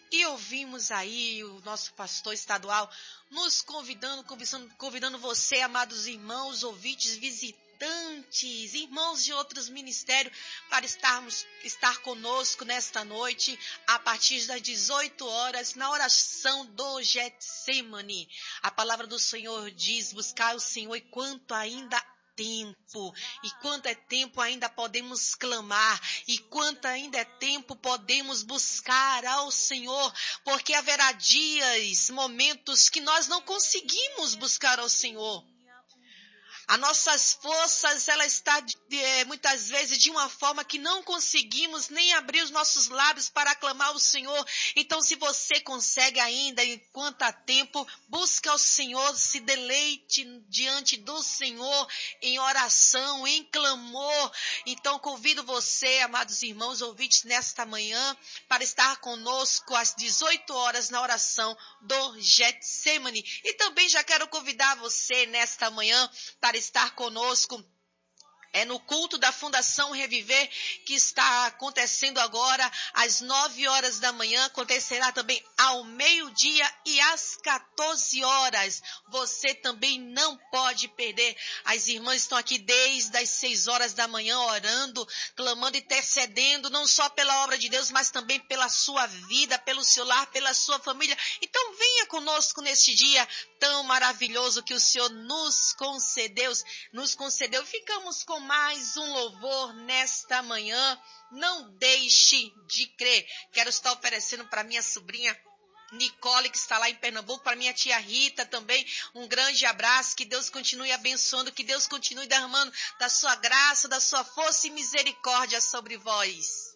E ouvimos aí o nosso pastor estadual nos convidando você, amados irmãos, ouvintes, visitantes, irmãos de outros ministérios, para estar conosco nesta noite, a partir das 18 horas, na oração do Getsemane. A palavra do Senhor diz: buscar o Senhor enquanto ainda tempo, e quanto é tempo ainda podemos clamar, e quanto ainda é tempo podemos buscar ao Senhor, porque haverá dias, momentos que nós não conseguimos buscar ao Senhor. As nossas forças, ela está muitas vezes de uma forma que não conseguimos nem abrir os nossos lábios para aclamar ao Senhor. Então, se você consegue ainda, enquanto há tempo, busque ao Senhor, se deleite diante do Senhor em oração, em clamor. Então, convido você, amados irmãos ouvintes, nesta manhã, para estar conosco às 18 horas na oração do Getsemane. E também já quero convidar você nesta manhã para estar conosco no culto da Fundação Reviver, que está acontecendo agora às 9 horas da manhã, acontecerá também ao meio-dia e às 14 horas. Você também não pode perder. As irmãs estão aqui desde as 6 horas da manhã orando, clamando, intercedendo, não só pela obra de Deus, mas também pela sua vida, pelo seu lar, pela sua família. Então venha conosco neste dia tão maravilhoso que o Senhor nos concedeu. Ficamos com mais um louvor nesta manhã. Não deixe de crer. Quero estar oferecendo para minha sobrinha Nicole, que está lá em Pernambuco, para minha tia Rita também, um grande abraço, que Deus continue abençoando, que Deus continue derramando da sua graça, da sua força e misericórdia sobre vós.